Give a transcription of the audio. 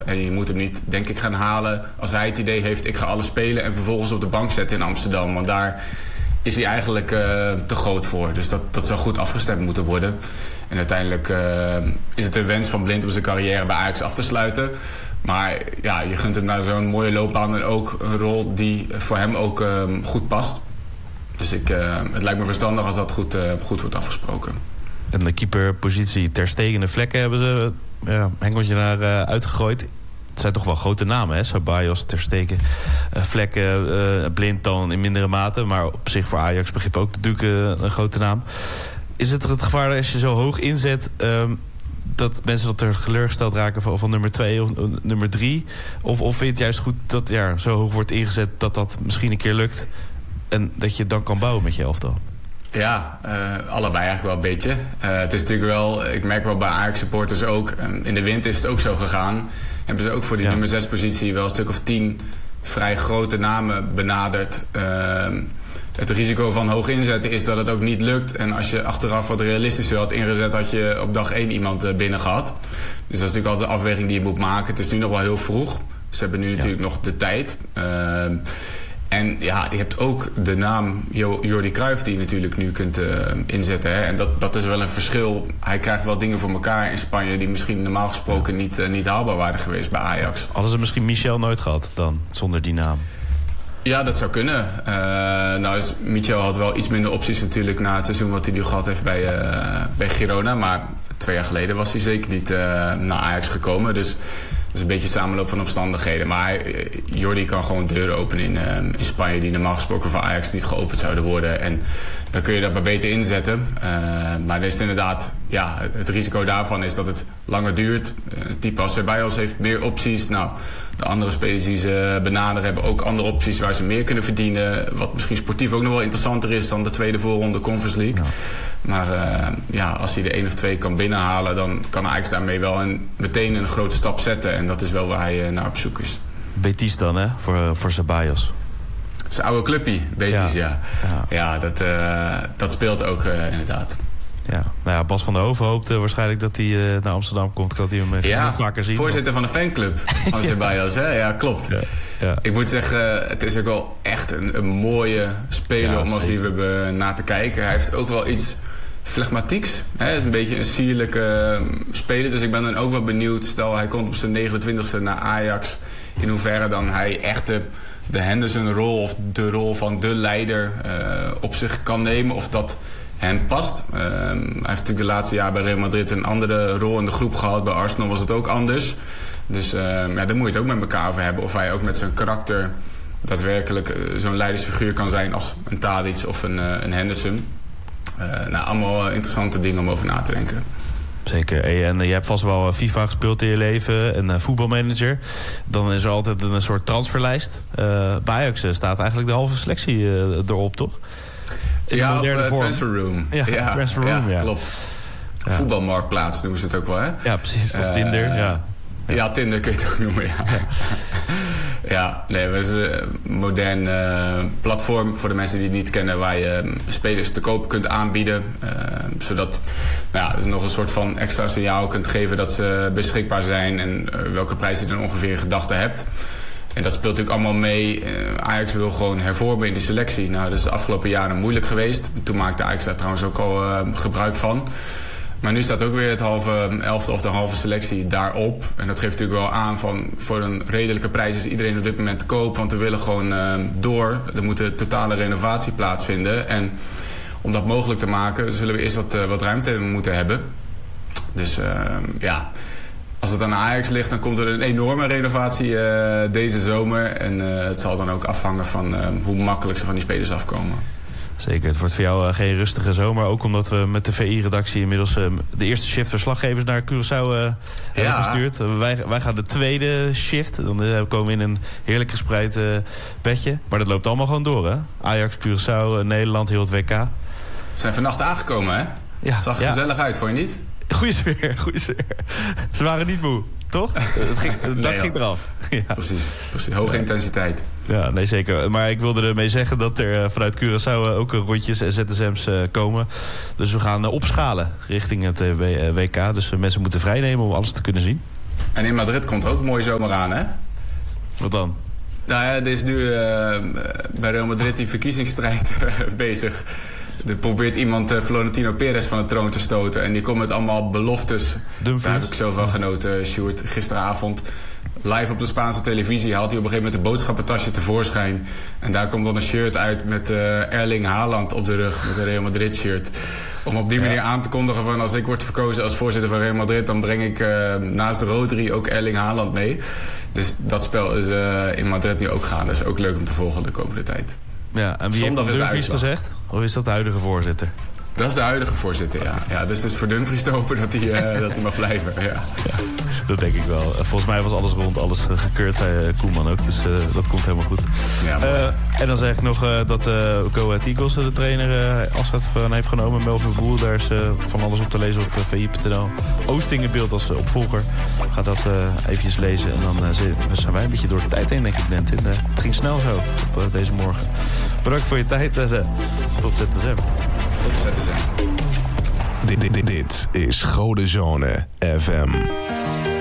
En je moet hem niet, denk ik, gaan halen als hij het idee heeft... ik ga alles spelen en vervolgens op de bank zetten in Amsterdam. Want daar is hij eigenlijk te groot voor. Dus dat zou goed afgestemd moeten worden. En uiteindelijk is het een wens van Blind om zijn carrière bij Ajax af te sluiten. Maar ja, je gunt hem naar zo'n mooie loopbaan en ook een rol die voor hem ook goed past. Dus het lijkt me verstandig als dat goed wordt afgesproken. En de keeperpositie Ter Stegen en Vlekken hebben ze hengeltje naar uitgegooid. Het zijn toch wel grote namen, hè? Ceballos, Ter Stegen, Vlekken, Blind dan in mindere mate. Maar op zich voor Ajax begrip ook natuurlijk een grote naam. Is het gevaar als je zo hoog inzet... dat mensen dat er teleurgesteld raken van nummer 2 of nummer 3? Of vind je het juist goed dat zo hoog wordt ingezet... dat misschien een keer lukt en dat je het dan kan bouwen met je elftal? Ja, allebei eigenlijk wel een beetje. Het is natuurlijk wel, ik merk wel bij Ajax-supporters ook... in de winter is het ook zo gegaan. Hebben ze ook voor die nummer 6 positie wel een stuk of 10 vrij grote namen benaderd... Het risico van hoog inzetten is dat het ook niet lukt. En als je achteraf wat realistischer had ingezet... had je op dag 1 iemand binnen gehad. Dus dat is natuurlijk altijd de afweging die je moet maken. Het is nu nog wel heel vroeg. Ze hebben nu natuurlijk nog de tijd. En ja, je hebt ook de naam Jordi Cruijff... die je natuurlijk nu kunt inzetten. Hè? En dat is wel een verschil. Hij krijgt wel dingen voor elkaar in Spanje... die misschien normaal gesproken niet haalbaar waren geweest bij Ajax. Hadden ze misschien Michel nooit gehad dan, zonder die naam? Ja, dat zou kunnen. Dus Michel had wel iets minder opties natuurlijk... na het seizoen wat hij nu gehad heeft bij Girona. Maar 2 jaar geleden was hij zeker niet naar Ajax gekomen. Dus dat is een beetje samenloop van omstandigheden. Maar Jordi kan gewoon deuren openen in Spanje... die normaal gesproken voor Ajax niet geopend zouden worden. En dan kun je dat maar beter inzetten. Maar er is inderdaad... Ja, het risico daarvan is dat het langer duurt. Type als Ceballos heeft meer opties. Nou, de andere spelers die ze benaderen hebben ook andere opties... waar ze meer kunnen verdienen. Wat misschien sportief ook nog wel interessanter is... dan de tweede voorronde Conference League. Ja. Maar als hij de 1 of 2 kan binnenhalen... dan kan Ajax daarmee wel meteen een grote stap zetten. En dat is wel waar hij naar op zoek is. Betis dan, hè? Voor Ceballos. Zijn oude clubje, Betis, ja, dat speelt ook inderdaad. Ja. Nou ja, Bas van der Hoven hoopte waarschijnlijk dat hij naar Amsterdam komt. Dat hij hem vaker zien. Voorzitter van de fanclub van Ceballos, hè? Ja, klopt. Ja. Ik moet zeggen, het is ook wel echt een mooie speler om als liefhebber naar te kijken. Hij heeft ook wel iets flegmatieks. Hij is een beetje een sierlijke speler. Dus ik ben dan ook wel benieuwd. Stel, hij komt op zijn 29e naar Ajax. In hoeverre dan hij echt de Henderson-rol of de rol van de leider op zich kan nemen. Of dat hem past. Hij heeft natuurlijk de laatste jaar bij Real Madrid een andere rol in de groep gehad. Bij Arsenal was het ook anders. Dus daar moet je het ook met elkaar over hebben. Of hij ook met zijn karakter daadwerkelijk zo'n leidersfiguur kan zijn als een Tadic of een Henderson. Allemaal interessante dingen om over na te denken. Zeker. En je hebt vast wel FIFA gespeeld in je leven en voetbalmanager. Dan is er altijd een soort transferlijst. Bij Ajax staat eigenlijk de halve selectie erop, toch? Ja, op Transfer Room. Ja, Transfer Room, ja. Klopt. Ja. Voetbalmarktplaats noemen ze het ook wel, hè? Ja, precies. Of Tinder, Ja, Tinder kun je het ook noemen, ja. Ja, nee, het is een modern platform voor de mensen die het niet kennen... waar je spelers te koop kunt aanbieden. Zodat je nog een soort van extra signaal kunt geven dat ze beschikbaar zijn... en welke prijs je dan ongeveer in gedachten hebt. En dat speelt natuurlijk allemaal mee. Ajax wil gewoon hervormen in de selectie. Nou, dat is de afgelopen jaren moeilijk geweest. Toen maakte Ajax daar trouwens ook al gebruik van. Maar nu staat ook weer het halve elftal of de halve selectie daarop. En dat geeft natuurlijk wel aan van voor een redelijke prijs is iedereen op dit moment te koop. Want we willen gewoon door. Er moet een totale renovatie plaatsvinden. En om dat mogelijk te maken zullen we eerst wat ruimte moeten hebben. Dus als het aan Ajax ligt, dan komt er een enorme renovatie deze zomer. En het zal dan ook afhangen van hoe makkelijk ze van die spelers afkomen. Zeker, het wordt voor jou geen rustige zomer. Ook omdat we met de VI-redactie inmiddels de eerste shift verslaggevers naar Curaçao hebben gestuurd. Wij gaan de tweede shift. Dan komen we in een heerlijk gespreid bedje. Maar dat loopt allemaal gewoon door, hè? Ajax, Curaçao, Nederland, heel het WK. Ze zijn vannacht aangekomen, hè? Ja, zag er gezellig uit, vond je niet? Goeie sfeer. Ze waren niet moe, toch? Dat ging eraf. Ja. Precies. Hoge intensiteit. Ja, nee, zeker. Maar ik wilde ermee zeggen dat er vanuit Curaçao ook rondjes en ZSM's komen. Dus we gaan opschalen richting het WK. Dus mensen moeten vrijnemen om alles te kunnen zien. En in Madrid komt er ook een mooie zomer aan, hè? Wat dan? Nou ja, er is nu bij Real Madrid die verkiezingsstrijd bezig. Er probeert iemand Florentino Perez van de troon te stoten. En die komt met allemaal beloftes. Dumfries. Daar heb ik zo van genoten, Sjoerd. Gisteravond live op de Spaanse televisie haalt hij op een gegeven moment een boodschappentasje tevoorschijn. En daar komt dan een shirt uit met Erling Haaland op de rug. Met een Real Madrid shirt. Om op die manier aan te kondigen van als ik word verkozen als voorzitter van Real Madrid, dan breng ik naast de Rodri ook Erling Haaland mee. Dus dat spel is in Madrid nu ook gaan. Dat is ook leuk om te volgen de komende tijd. Ja, en wie Zondag heeft is de Dumfries uitslag. gezegd? Of is dat de huidige voorzitter? Dat is de huidige voorzitter, ja. Dus het is voor Dumfries te hopen dat hij mag blijven. Ja. Dat denk ik wel. Volgens mij was alles rond, alles gekeurd, zei Koeman ook. Dus dat komt helemaal goed. Ja, en dan zeg ik nog dat Go Ahead Eagles de trainer afscheid van heeft genomen. Melvin Boer, daar is van alles op te lezen op VI.nl. Oostingenbeeld als opvolger. Ga dat eventjes lezen. En dan zijn wij een beetje door de tijd heen, denk ik, Bent. Het ging snel zo op deze morgen. Bedankt voor je tijd. Tot ZSM. Tot ZSM. Dit is Gouden Zone FM.